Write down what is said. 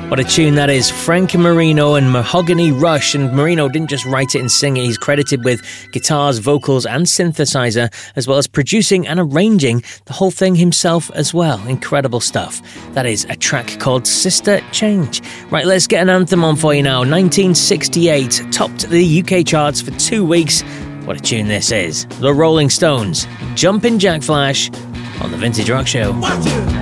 What a tune that is. Frank Marino and Mahogany Rush. And Marino didn't just write it and sing it. He's credited with guitars, vocals and synthesizer, as well as producing and arranging the whole thing himself as well. Incredible stuff. That is a track called Sister Change. Right, let's get an anthem on for you now. 1968, topped the UK charts for 2 weeks. What a tune this is. The Rolling Stones, Jumpin' Jack Flash on the Vintage Rock Show.